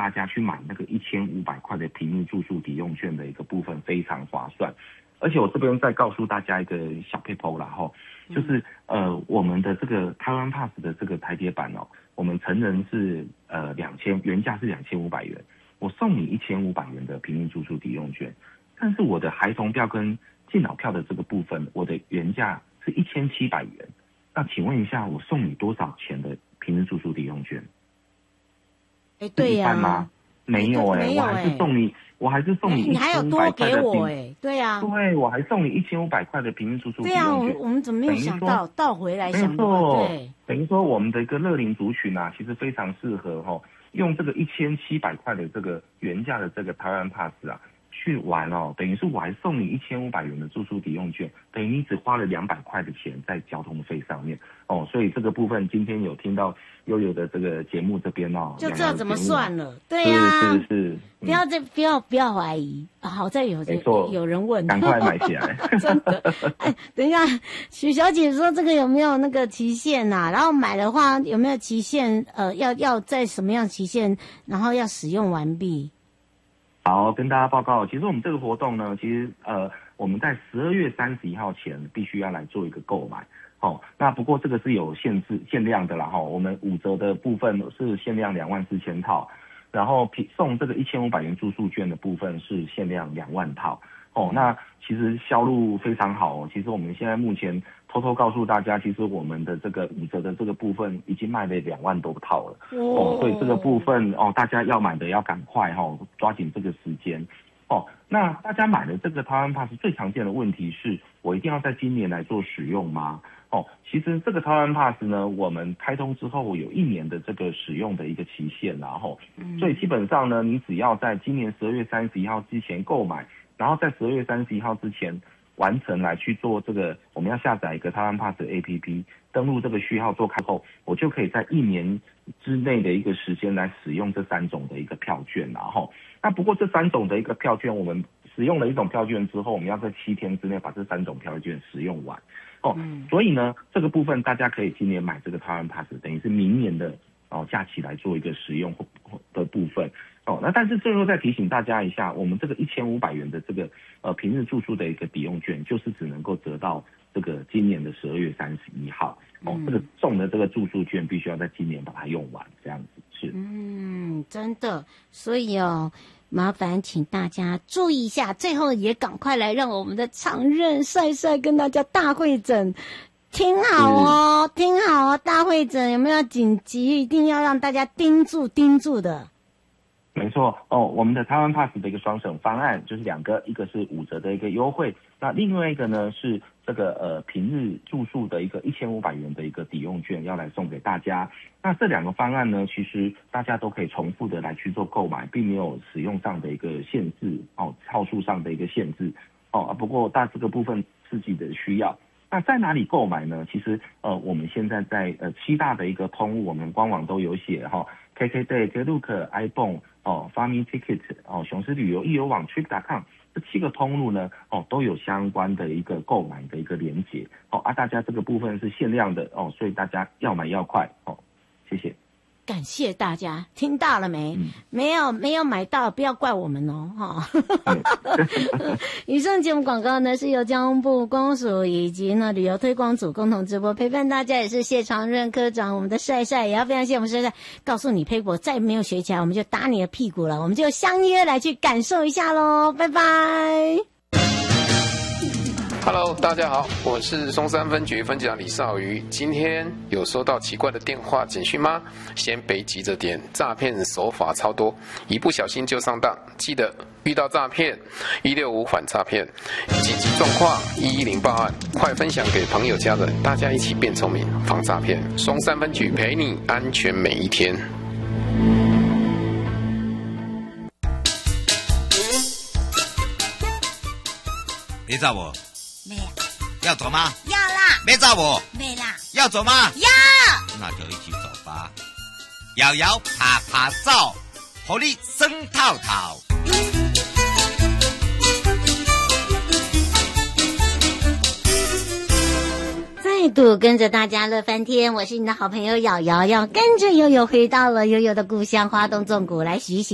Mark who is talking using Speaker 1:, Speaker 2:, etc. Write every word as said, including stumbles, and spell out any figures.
Speaker 1: 大家去买那个一千五百块的平日住宿抵用券的一个部分非常划算。而且我这边再告诉大家一个小撇步啦齁，就是呃我们的这个台湾 Pass 的这个台铁版哦，我们成人是呃两千，原价是两千五百元，我送你一千五百元的平日住宿抵用券，但是我的孩童票跟敬老票的这个部分，我的原价是一千七百元。那请问一下，我送你多少钱的平日住宿抵用券？
Speaker 2: 哎，对呀、啊，
Speaker 1: 吗？没有哎、欸，我还是送你，我还是送你
Speaker 2: 你还有多给我哎、欸，对呀、啊，
Speaker 1: 对，我还送你一千五百块的平日住宿抵用券。
Speaker 2: 对啊，我我们怎么没有想到倒回来想到？对，
Speaker 1: 等于说我们的一个乐龄族群啊，其实非常适合哈、哦，用这个一千七百块的这个原价的这个台湾 Pass 啊。去玩哦，等于是我还送你一千五百元的住宿抵用券，等于你只花了两百块的钱在交通费上面哦，所以这个部分今天有听到悠悠的这个节目这边哦，
Speaker 2: 就知道怎么算了，对呀、啊，
Speaker 1: 是是是，嗯、
Speaker 2: 不要再不要不要怀疑，好在有人有人问，
Speaker 1: 赶快买起来，
Speaker 2: 真的，哎，等一下，许小姐说这个有没有那个期限呐、啊？然后买的话有没有期限？呃，要要在什么样期限，然后要使用完毕？
Speaker 1: 好，跟大家报告，其实我们这个活动呢，其实呃，我们在十二月三十一号前必须要来做一个购买，哦，那不过这个是有限制限量的啦，哈、哦，我们五折的部分是限量两万四千套，然后送这个一千五百元住宿券的部分是限量两万套，哦，那其实销路非常好哦，其实我们现在目前偷偷告诉大家，其实我们的这个五折的这个部分已经卖了两万多套了哦，所以这个部分哦，大家要买的要赶快哈、哦，抓紧这个时间哦。那大家买的这个台湾 Pass 最常见的问题是，我一定要在今年来做使用吗？哦，其实这个台湾 Pass 呢，我们开通之后有一年的这个使用的一个期限，然后，所以基本上呢，你只要在今年十二月三十一号之前购买，然后在十二月三十一号之前完成来去做这个，我们要下载一个台湾 Pass 的 A P P， 登录这个序号做开后，我就可以在一年之内的一个时间来使用这三种的一个票券，然后，那不过这三种的一个票券，我们使用了一种票券之后，我们要在七天之内把这三种票券使用完，哦，嗯、所以呢，这个部分大家可以今年买这个台湾 Pass， 等于是明年的哦假期来做一个使用的部分。哦，那但是最后再提醒大家一下，我们这个一千五百元的这个呃平日住宿的一个抵用券，就是只能够折到这个今年的十二月三十一号。哦，嗯、这个中的这个住宿券必须要在今年把它用完，这样子是。
Speaker 2: 嗯，真的，所以哦，麻烦请大家注意一下，最后也赶快来让我们的常任帅帅跟大家大会诊。听好哦，听好哦，大会诊有没有紧急？一定要让大家盯住盯住的。
Speaker 1: 没错哦，我们的台湾 Pass 的一个双省方案就是两个，一个是五折的一个优惠，那另外一个呢是这个呃平日住宿的一个一千五百元的一个抵用券要来送给大家。那这两个方案呢，其实大家都可以重复的来去做购买，并没有使用上的一个限制哦，套数上的一个限制哦。不过大这个部分自己的需要。那在哪里购买呢？其实呃我们现在在呃七大的一个通路，我们官网都有写哈、哦、，K K Day、Klook、iPhone 哦 ，Farming Ticket 哦，雄狮旅游、易游网、Trip 点 com 这七个通路呢哦都有相关的一个购买的一个连结哦啊，大家这个部分是限量的哦，所以大家要买要快哦，谢谢。
Speaker 2: 感谢大家，听到了没？嗯、没有没有买到，不要怪我们哦，哈。以上节目广告呢是由交通部公署以及呢旅游推广组共同直播，陪伴大家也是谢长任科长，我们的帅帅也要非常谢我们帅帅，告诉你佩服，再没有学起来我们就打你的屁股了，我们就相约来去感受一下咯，拜拜。
Speaker 3: Hello， 大家好，我是松山分局分局长李少瑜。今天有收到奇怪的电话简讯吗？先别急着点，诈骗手法超多，一不小心就上当。记得遇到诈骗，一六五反诈骗，紧急状况一一零报案，快分享给朋友家人，大家一起变聪明，防诈骗。松山分局陪你安全每一天。
Speaker 4: 别找我。
Speaker 5: 没有。
Speaker 4: 要走吗？
Speaker 5: 要啦。
Speaker 4: 没找我？
Speaker 5: 没啦。
Speaker 4: 要走吗？
Speaker 5: 要。
Speaker 4: 那就一起走吧。摇摇爬爬走，火力生套套。
Speaker 2: 再度跟着大家乐翻天，我是你的好朋友瑶瑶，要跟着悠悠回到了悠悠的故乡花东纵谷来学习。